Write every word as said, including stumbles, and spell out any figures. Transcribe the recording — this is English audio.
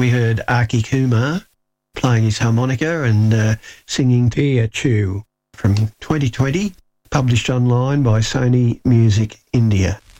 we heard Aki Kumar playing his harmonica and uh, singing Pia Chu from twenty twenty, published online by Sony Music India.